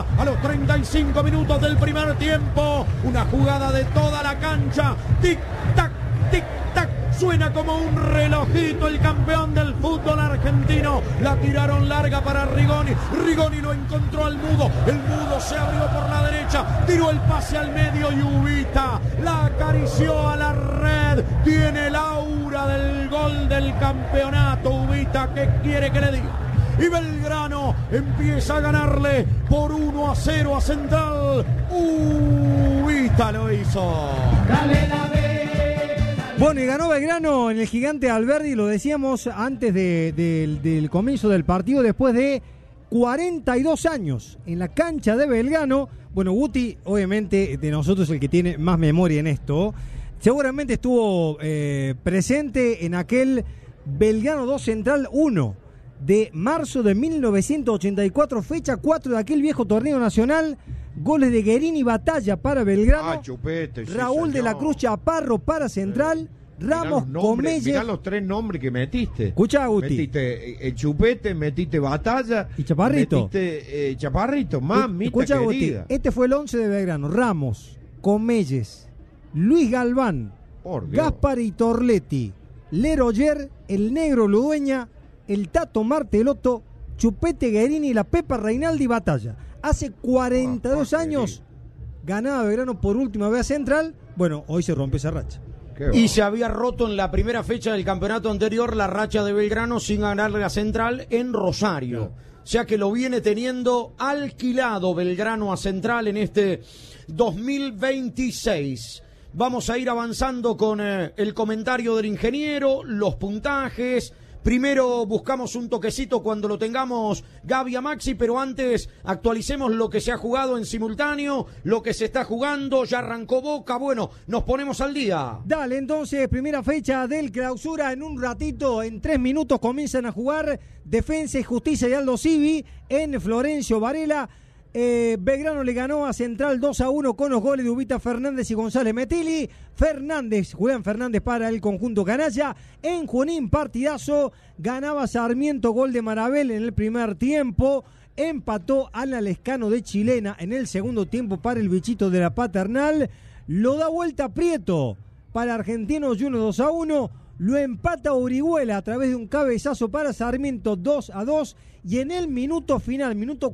Ahora, a los 35 minutos del primer tiempo, una jugada de toda la cancha. Tic-tac, tic-tac. Suena como un relojito el campeón del fútbol argentino. La tiraron larga para Rigoni. Rigoni lo encontró al Mudo. El Mudo se abrió por la derecha. Tiró el pase al medio y Ubita la acarició a la red. Tiene el aura del gol del campeonato. Ubita, ¿qué quiere que le diga? Y Belgrano empieza a ganarle por 1-0 a Central. Ubita lo hizo. Dale la vez. Bueno, y ganó Belgrano en el Gigante Alberdi, lo decíamos antes del comienzo del partido, después de 42 años en la cancha de Belgrano. Bueno, Guti, obviamente, de nosotros el que tiene más memoria en esto, seguramente estuvo presente en aquel Belgrano 2 Central 1 de marzo de 1984, fecha 4 de aquel viejo torneo nacional. Goles de Guerini y Batalla para Belgrano. Chupete, Raúl de la Cruz Chaparro para Central. Ramos Comelles. Mirá los 3 nombres que metiste. Escuchá, Guti. Metiste Chupete, metiste Batalla. Y Chaparrito. Metiste Chaparrito, mamita Escuchá, querida. Guti. Este fue el 11 de Belgrano. Ramos, Comelles, Luis Galván, Gaspari Torletti, Leroyer, el Negro Ludueña, el Tato Martelotto, Chupete Guerini, la Pepa Reinaldi y Batalla. Hace 42 años ganaba Belgrano por última vez a Central. Bueno, hoy se rompe esa racha. Y se había roto en la primera fecha del campeonato anterior la racha de Belgrano sin ganarle a Central en Rosario. O sea que lo viene teniendo alquilado Belgrano a Central en este 2026. Vamos a ir avanzando con el comentario del ingeniero, los puntajes. Primero buscamos un toquecito cuando lo tengamos, Gaby, a Maxi, pero antes actualicemos lo que se ha jugado en simultáneo, lo que se está jugando, ya arrancó Boca, bueno, nos ponemos al día. Dale, entonces, primera fecha del Clausura, en un ratito, en 3 minutos comienzan a jugar Defensa y Justicia y Aldo Civi en Florencio Varela. Belgrano le ganó a Central 2-1 con los goles de Ubita Fernández y González Metilli. Julián Fernández para el conjunto canalla. En Junín, partidazo, ganaba Sarmiento, gol de Marabel en el primer tiempo. Empató Alan Lescano de Chilena en el segundo tiempo para el bichito de la Paternal. Lo da vuelta Prieto para Argentinos Juniors 2-1. Lo empata Orihuela a través de un cabezazo para Sarmiento 2-2. Y en el minuto final, minuto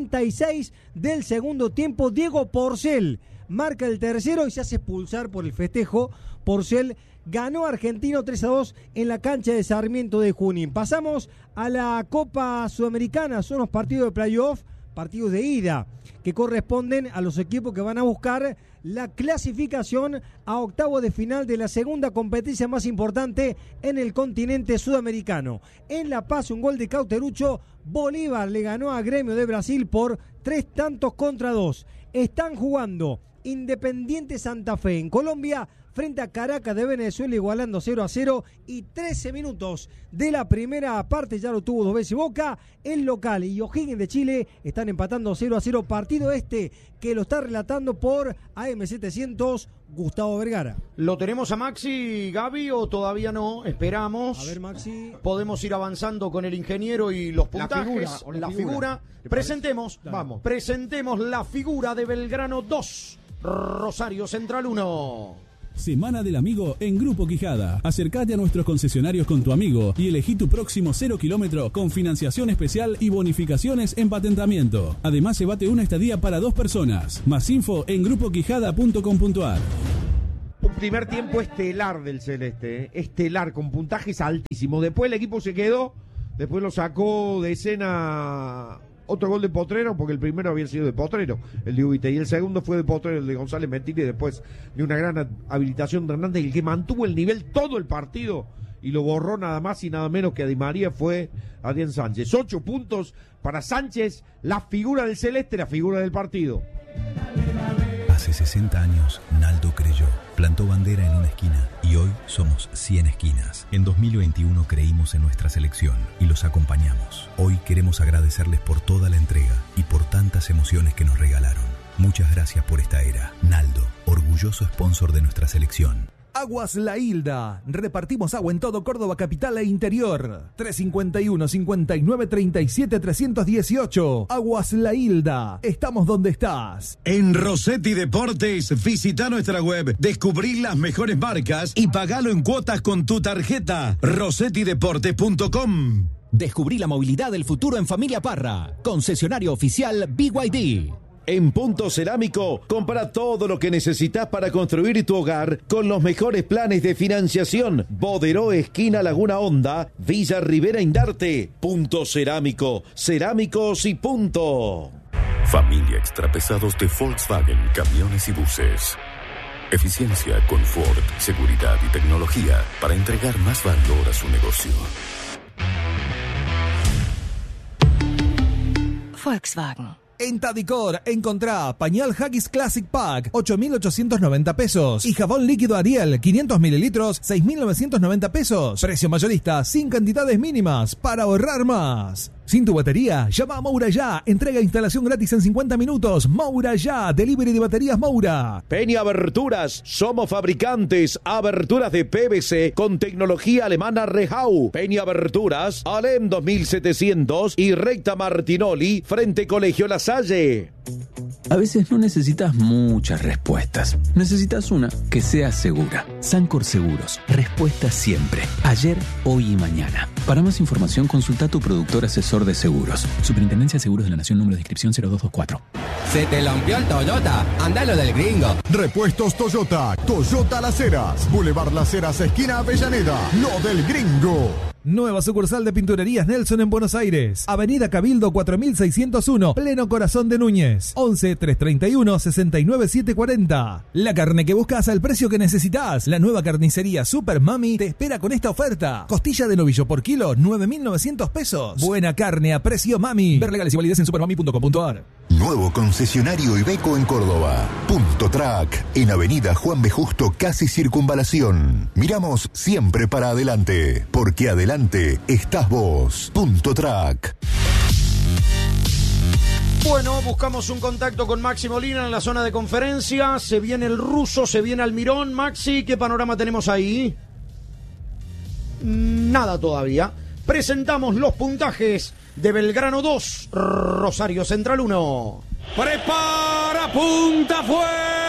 46 del segundo tiempo, Diego Porcel marca el tercero y se hace expulsar por el festejo. Porcel ganó Argentino 3-2 en la cancha de Sarmiento de Junín. Pasamos a la Copa Sudamericana, son los partidos de playoff, partidos de ida, que corresponden a los equipos que van a buscar la clasificación a octavo de final de la segunda competencia más importante en el continente sudamericano. En La Paz, un gol de Cauterucho. Bolívar le ganó a Gremio de Brasil por 3-2. Están jugando Independiente Santa Fe en Colombia frente a Caracas de Venezuela, igualando 0-0, y 13 minutos de la primera parte, ya lo tuvo 2 veces Boca. El local y O'Higgins de Chile están empatando 0-0, partido que lo está relatando por AM700 Gustavo Vergara. ¿Lo tenemos a Maxi, Gaby, o todavía no? Esperamos. A ver, Maxi. Podemos ir avanzando con el ingeniero y los puntajes. La figura. Presentemos la figura de Belgrano 2, Rosario Central 1. Semana del Amigo en Grupo Quijada. Acércate a nuestros concesionarios con tu amigo y elegí tu próximo 0 kilómetro con financiación especial y bonificaciones en patentamiento. Además, llévate una estadía para 2 personas. Más info en grupoquijada.com.ar. Un primer tiempo estelar del Celeste, estelar, con puntajes altísimos. Después el equipo se quedó, después lo sacó de escena otro gol de Potrero, porque el primero había sido de Potrero, el de Ubita, y el segundo fue de Potrero, el de González Metilli, después de una gran habilitación de Hernández. El que mantuvo el nivel todo el partido y lo borró nada más y nada menos que a Di María fue Adrián Sánchez. 8 puntos para Sánchez, la figura del Celeste, la figura del partido. Hace 60 años, Naldo creyó, plantó bandera en una esquina y hoy somos 100 esquinas. En 2021 creímos en nuestra selección y los acompañamos. Hoy queremos agradecerles por toda la entrega y por tantas emociones que nos regalaron. Muchas gracias por esta era. Naldo, orgulloso sponsor de nuestra selección. Aguas La Hilda. Repartimos agua en todo Córdoba capital e interior. 351-5937-318. Aguas La Hilda. Estamos donde estás. En Rossetti Deportes, visita nuestra web, descubrí las mejores marcas y pagalo en cuotas con tu tarjeta. rossettideportes.com. Descubrí la movilidad del futuro en Familia Parra. Concesionario oficial BYD. En Punto Cerámico, compra todo lo que necesitas para construir tu hogar con los mejores planes de financiación. Boderó, esquina Laguna Honda, Villa Rivera Indarte. Punto Cerámico, cerámicos y punto. Familia Extrapesados de Volkswagen, camiones y buses. Eficiencia, confort, seguridad y tecnología para entregar más valor a su negocio. Volkswagen. En Tadicor, encontrá pañal Haggis Classic Pack, 8.890 pesos. Y jabón líquido Ariel, 500 mililitros, 6.990 pesos. Precio mayorista, sin cantidades mínimas, para ahorrar más. Sin tu batería, llama a Moura Ya. Entrega e instalación gratis en 50 minutos. Moura Ya, delivery de baterías Moura. Peña Aberturas, somos fabricantes. Aberturas de PVC con tecnología alemana Rehau. Peña Aberturas, Alem 2700 y Recta Martinoli, frente Colegio La Salle. A veces no necesitas muchas respuestas. Necesitas una que sea segura. Sancor Seguros. Respuesta siempre. Ayer, hoy y mañana. Para más información, consulta a tu productor asesor de seguros. Superintendencia de Seguros de la Nación, número de inscripción 0224. Se te lampió el Toyota. Andalo del gringo. Repuestos Toyota. Toyota Las Heras. Boulevard Las Heras, esquina Avellaneda. Lo del gringo. Nueva sucursal de Pinturerías Nelson en Buenos Aires. Avenida Cabildo 4601, pleno corazón de Núñez. 11-331-69740. La carne que buscas al precio que necesitas. La nueva carnicería Super Mami te espera con esta oferta. Costilla de novillo por kilo, 9.900 pesos. Buena carne a precio Mami. Ver legales y validez en supermami.com.ar. Nuevo concesionario Iveco en Córdoba. Punto Track, en Avenida Juan B. Justo, casi Circunvalación. Miramos siempre para adelante, porque adelante estás vos. Punto Track. Bueno, buscamos un contacto con Maxi Molina en la zona de conferencia. Se viene el ruso, se viene Almirón. Maxi, ¿qué panorama tenemos ahí? Nada todavía. Presentamos los puntajes de Belgrano 2, Rosario Central 1. Prepara, punta, fue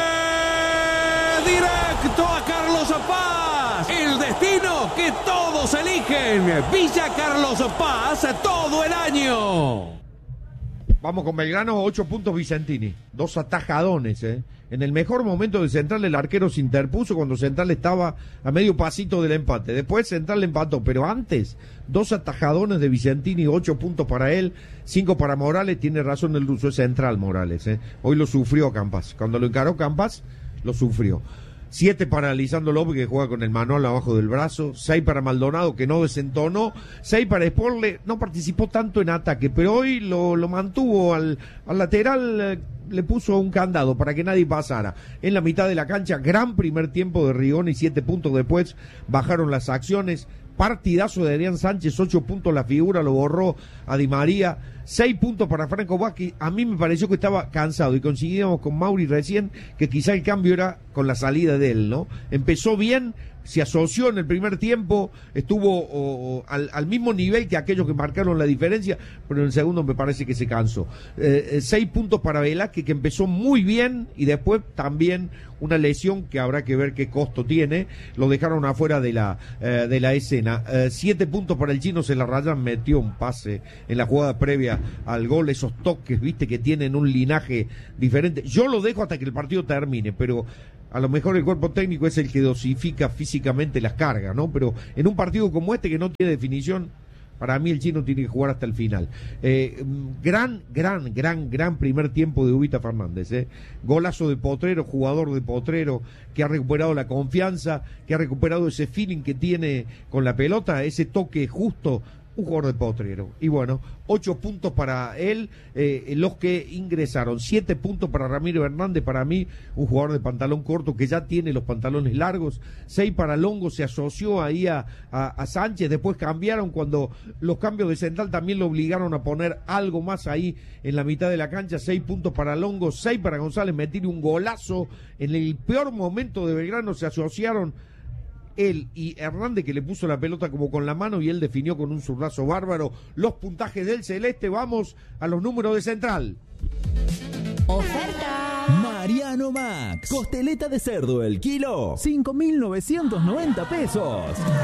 directo a Carlos Paz. El destino que todos eligen. Villa Carlos Paz todo el año. Vamos con Belgrano, 8 puntos Vicentini. 2 atajadones, En el mejor momento de Central el arquero se interpuso cuando Central estaba a medio pasito del empate. Después Central le empató, pero antes 2 atajadones de Vicentini, 8 puntos para él, 5 para Morales. Tiene razón el ruso, es Central Morales, Hoy lo sufrió Campas. Cuando lo encaró Campas, lo sufrió. 7 para Lisandro López, que juega con el manual abajo del brazo. 6 para Maldonado, que no desentonó. 6 para Sporle, no participó tanto en ataque, pero hoy lo mantuvo al lateral. Le puso un candado para que nadie pasara. En la mitad de la cancha, gran primer tiempo de Rigoni, 7 puntos después, bajaron las acciones. Partidazo de Adrián Sánchez, 8 puntos la figura, lo borró a Di María. 6 puntos para Franco Vázquez. A mí me pareció que estaba cansado y coincidíamos con Mauri recién que quizá el cambio era con la salida de él, ¿no? Empezó bien, se asoció en el primer tiempo, estuvo al mismo nivel que aquellos que marcaron la diferencia, pero en el segundo me parece que se cansó. 6 puntos para Velázquez, que empezó muy bien y después también una lesión que habrá que ver qué costo tiene. Lo dejaron afuera de la escena. 7 puntos para el Chino, se la rayan, metió un pase en la jugada previa al gol, esos toques, viste, que tienen un linaje diferente. Yo lo dejo hasta que el partido termine, pero a lo mejor el cuerpo técnico es el que dosifica físicamente las cargas, ¿no? Pero en un partido como este que no tiene definición, para mí el Chino tiene que jugar hasta el final. Gran primer tiempo de Ubita Fernández, Golazo de Potrero, jugador de Potrero, que ha recuperado la confianza, que ha recuperado ese feeling que tiene con la pelota, ese toque justo. Un jugador de Potrero. Y bueno, 8 puntos para él, los que ingresaron. 7 puntos para Ramiro Hernández, para mí, un jugador de pantalón corto que ya tiene los pantalones largos. 6 para Longo, se asoció ahí a Sánchez. Después cambiaron cuando los cambios de Central también lo obligaron a poner algo más ahí en la mitad de la cancha. 6 puntos para Longo, 6 para González, metir un golazo. En el peor momento de Belgrano se asociaron él y Hernández, que le puso la pelota como con la mano y él definió con un zurdazo bárbaro. Los puntajes del celeste, vamos a los números de Central. Oferta Mariano Max, costeleta de cerdo el kilo, 5.990 pesos.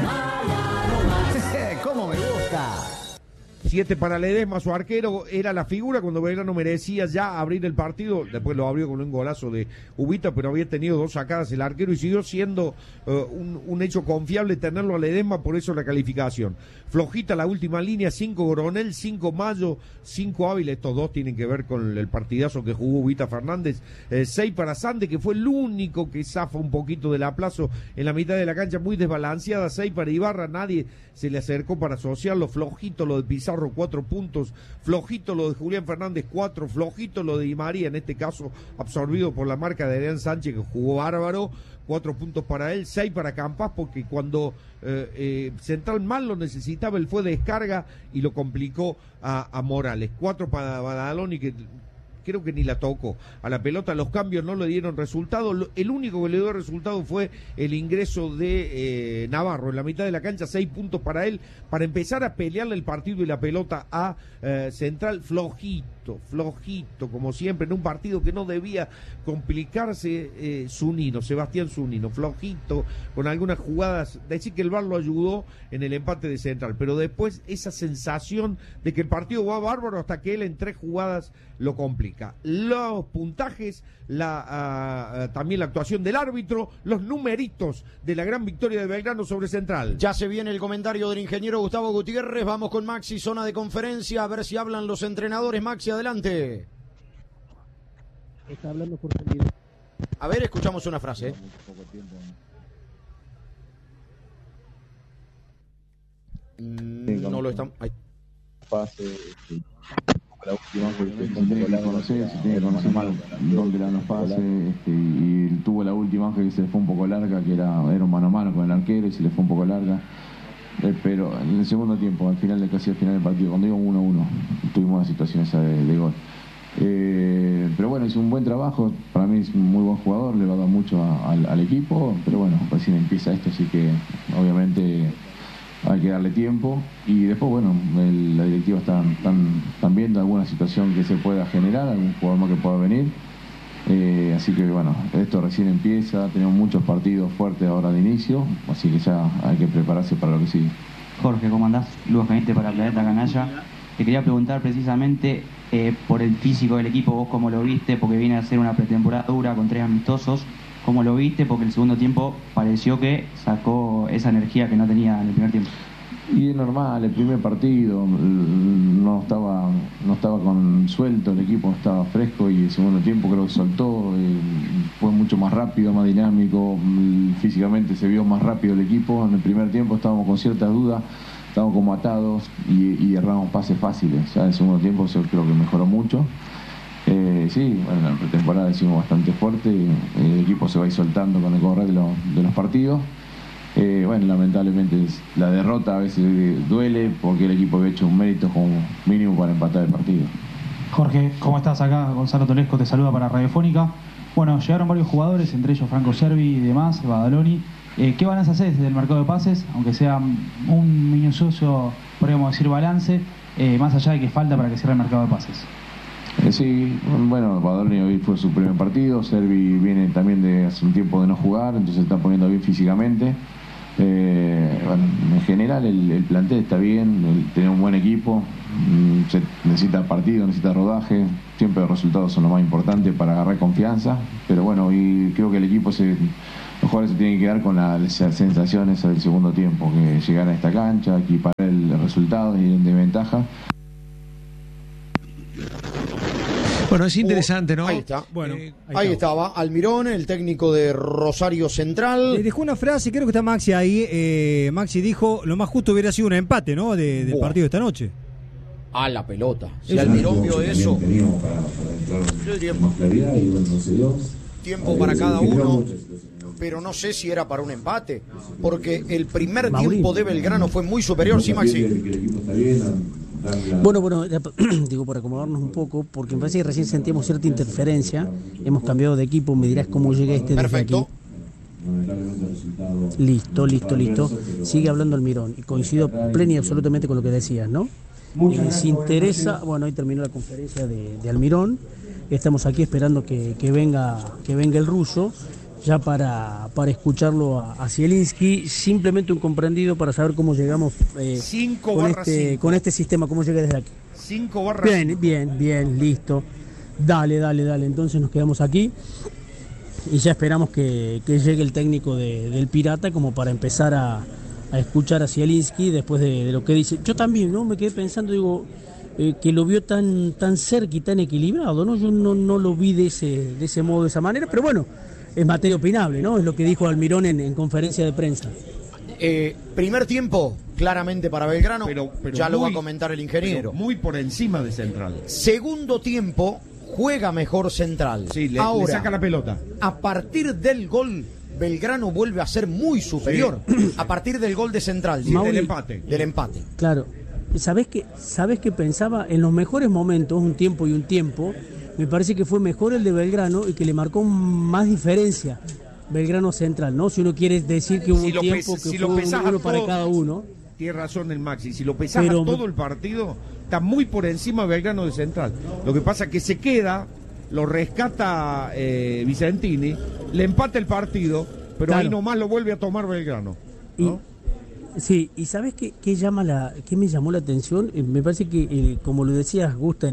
¿Cómo me gusta? 7 para Ledesma, su arquero, era la figura cuando Belgrano merecía ya abrir el partido. Después lo abrió con un golazo de Ubita, pero había tenido 2 sacadas el arquero y siguió siendo un hecho confiable tenerlo a Ledesma, por eso la calificación. Flojita la última línea, 5 Coronel, 5 Mayo, 5 Ávila. Estos 2 tienen que ver con el partidazo que jugó Ubita Fernández. 6 para Sande, que fue el único que zafa un poquito del aplazo en la mitad de la cancha, muy desbalanceada. 6 para Ibarra, nadie se le acercó para asociarlo. Flojito lo de Pizarro, 4 puntos. Flojito lo de Julián Fernández, 4. Flojito lo de Di María, en este caso absorbido por la marca de Adrián Sánchez, que jugó bárbaro. 4 puntos para él, 6 para Campas, porque cuando Central mal lo necesitaba, él fue descarga y lo complicó a Morales. 4 para Badaloni, que creo que ni la tocó a la pelota. Los cambios no le dieron resultado. El único que le dio resultado fue el ingreso de Navarro en la mitad de la cancha. 6 puntos para él, para empezar a pelearle el partido y la pelota a Central. Flojito, como siempre, en un partido que no debía complicarse. Sebastián Zunino, flojito, con algunas jugadas. Decir que el VAR lo ayudó en el empate de Central, pero después esa sensación de que el partido va bárbaro hasta que él en 3 jugadas lo complica. Los puntajes, también la actuación del árbitro, los numeritos de la gran victoria de Belgrano sobre Central. Ya se viene el comentario del ingeniero Gustavo Gutiérrez. Vamos con Maxi, zona de conferencia, a ver si hablan los entrenadores. Maxi, adelante. Está hablando por A ver, escuchamos una frase. No lo están. Pase. La última se tiene que conocer mal dónde eran los pases, y tuvo la última que se le fue un poco larga, que era un mano a mano con el arquero y se le fue un poco larga, pero en el segundo tiempo, al final casi al final del partido, cuando iba 1-1, tuvimos la situación esa de gol. Pero bueno, hizo un buen trabajo, para mí es un muy buen jugador, le va a dar mucho al equipo, pero bueno, recién empieza esto, así que obviamente hay que darle tiempo, y después bueno, la directiva están viendo alguna situación que se pueda generar, algún jugador más que pueda venir, así que bueno, esto recién empieza, tenemos muchos partidos fuertes ahora de inicio, así que ya hay que prepararse para lo que sigue. Jorge, ¿cómo andás? Lucas Canite para Planeta Canalla. Te quería preguntar precisamente por el físico del equipo, vos cómo lo viste, porque viene a ser una pretemporada dura con 3 amistosos. ¿Cómo lo viste? Porque el segundo tiempo pareció que sacó esa energía que no tenía en el primer tiempo. Y es normal, el primer partido no estaba con suelto, el equipo estaba fresco, y el segundo tiempo creo que soltó, fue mucho más rápido, más dinámico, físicamente se vio más rápido el equipo. En el primer tiempo estábamos con ciertas dudas, estábamos como atados y erramos pases fáciles. Ya en el segundo tiempo creo que mejoró mucho. Sí, bueno, la pretemporada hicimos bastante fuerte, el equipo se va a ir soltando con el correr de los partidos. Bueno, lamentablemente la derrota a veces duele, porque el equipo había hecho un mérito como mínimo para empatar el partido. Jorge, ¿cómo estás? Acá Gonzalo Tolesco te saluda para Radiofónica. Bueno, llegaron varios jugadores, entre ellos Franco Cervi y demás, Badaloni. ¿Qué balance haces desde el mercado de pases? Aunque sea un minucioso, podríamos decir, balance, más allá de que falta para que cierre el mercado de pases. Sí, bueno, Badaloni hoy fue su primer partido, Cervi viene también de hace un tiempo de no jugar, entonces se está poniendo bien físicamente. Bueno, en general el plantel está bien, tenemos un buen equipo, se necesita partido, necesita rodaje, siempre los resultados son lo más importante para agarrar confianza, pero bueno, y creo que el equipo los jugadores se tienen que quedar con las sensaciones del segundo tiempo, que llegar a esta cancha, equipar el resultado y de ventaja. Bueno, es interesante, ¿no? Ahí está. Bueno, ahí estaba Almirón, el técnico de Rosario Central. Le dejó una frase, creo que está Maxi ahí. Maxi dijo, lo más justo hubiera sido un empate, ¿no? Del partido de esta noche. A la pelota. Si Almirón vio eso, yo diría tiempo para cada uno, pero no sé si era para un empate, porque el primer tiempo de Belgrano fue muy superior, ¿sí, Maxi? Bueno, digo, por acomodarnos un poco, porque me parece que recién sentíamos cierta interferencia, hemos cambiado de equipo, me dirás cómo llega desde aquí. Listo. Sigue hablando Almirón y coincido plena y absolutamente con lo que decías, ¿no? Si interesa, bueno, ahí terminó la conferencia de Almirón. Estamos aquí esperando que venga el ruso ya para escucharlo a Zielinski. Simplemente un comprendido para saber cómo llegamos con este sistema, cómo llega desde aquí. 5/5. Bien, listo. Dale. Entonces nos quedamos aquí y ya esperamos que llegue el técnico del Pirata como para empezar a escuchar a Zielinski después de lo que dice. Yo también, ¿no? Me quedé pensando, digo, que lo vio tan cerca y tan equilibrado, ¿no? Yo no lo vi de ese modo, de esa manera, pero bueno, es materia opinable, ¿no? Es lo que dijo Almirón en conferencia de prensa. Primer tiempo, claramente para Belgrano, pero ya lo va a comentar el ingeniero. Muy por encima de Central. Segundo tiempo, juega mejor Central. Sí, le saca la pelota. A partir del gol, Belgrano vuelve a ser muy superior. Sí. A partir del gol de Central. Sí, del empate. Claro. ¿Sabés qué pensaba? En los mejores momentos, un tiempo, me parece que fue mejor el de Belgrano y que le marcó más diferencia Belgrano Central, ¿no? Si uno quiere decir que hubo un tiempo que fue uno para cada uno. Tiene razón el Maxi, si lo pesás a todo el partido, está muy por encima Belgrano de Central. Lo que pasa es que se queda, lo rescata Vicentini, le empata el partido, pero ahí nomás lo vuelve a tomar Belgrano, ¿no? Sí, y ¿sabes qué me llamó la atención? Me parece que, como lo decías, Gusta,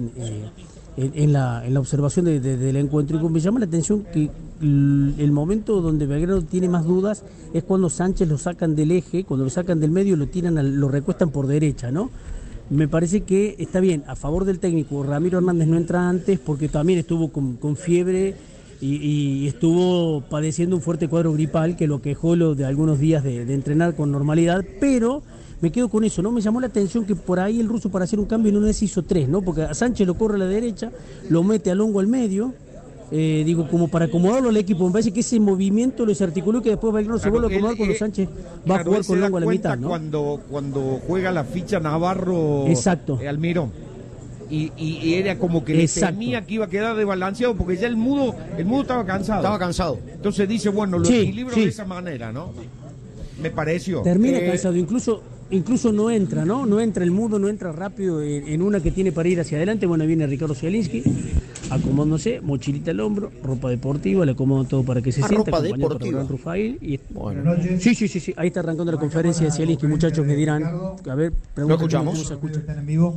en la observación del encuentro, y me llama la atención que el momento donde Belgrano tiene más dudas es cuando Sánchez lo sacan del eje, cuando lo sacan del medio, lo recuestan por derecha, ¿no? Me parece que está bien, a favor del técnico. Ramiro Hernández no entra antes porque también estuvo con fiebre y estuvo padeciendo un fuerte cuadro gripal que lo quejó de algunos días de entrenar con normalidad, pero me quedo con eso, ¿no? Me llamó la atención que por ahí el ruso para hacer un cambio en una vez hizo 3, ¿no? Porque a Sánchez lo corre a la derecha, lo mete a Longo al medio, como para acomodarlo al equipo. Me parece que ese movimiento lo desarticuló y que después Belgrano se vuelve a acomodar cuando Sánchez va a jugar con Longo a la mitad, ¿no? Cuando juega la ficha Navarro. Exacto. Almirón. Y era como que le temía que iba a quedar desbalanceado porque ya el mudo estaba cansado. Entonces dice, bueno, lo equilibro de esa manera, ¿no? Me pareció. Termina cansado, incluso no entra, ¿no? No entra el mudo, no entra rápido en una que tiene para ir hacia adelante. Bueno, viene Ricardo Zielinski, acomodándose, mochilita al hombro, ropa deportiva, le acomodan todo para que se sienta, ropa deportiva. Rufail, y sí, ahí está arrancando la conferencia de Zielinski, muchachos que dirán, a ver, ¿lo escuchamos? ¿Cómo se escucha? ¿Están en vivo?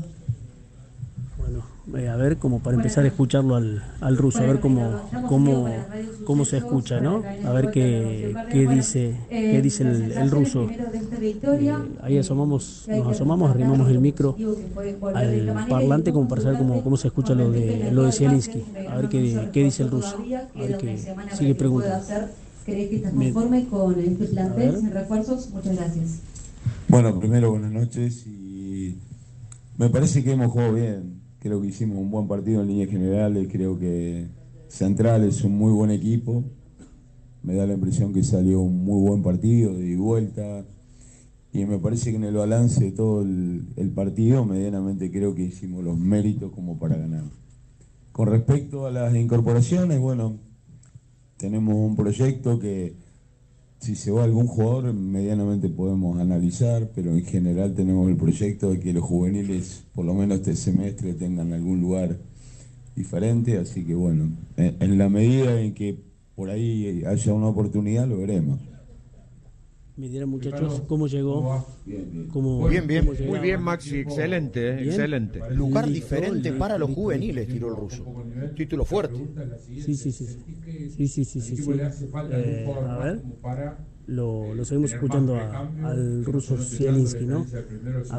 A ver, como para empezar a escucharlo al ruso, a ver cómo se escucha, ¿no? A ver qué dice el ruso. Ahí nos asomamos, arrimamos el micro al parlante como para saber cómo se escucha lo de Zielinski. A ver qué dice el ruso. A ver qué sigue preguntando. ¿Crees que estás conforme con este plantel sin refuerzos? Muchas gracias. Bueno, primero buenas noches y me parece que hemos jugado bien. Creo que hicimos un buen partido en líneas generales, creo que Central es un muy buen equipo, me da la impresión que salió un muy buen partido de ida y vuelta, y me parece que en el balance de todo el partido, medianamente creo que hicimos los méritos como para ganar. Con respecto a las incorporaciones, bueno, tenemos un proyecto que si se va algún jugador medianamente podemos analizar, pero en general tenemos el proyecto de que los juveniles por lo menos este semestre tengan algún lugar diferente, así que bueno, en la medida en que por ahí haya una oportunidad lo veremos. Me dirán, muchachos, ¿cómo llegó? Bien. Muy bien, Maxi, excelente, excelente. Lugar diferente para los juveniles, tiró el ruso. Título fuerte. Sí. A ver, lo seguimos escuchando al ruso Zielinski, ¿no?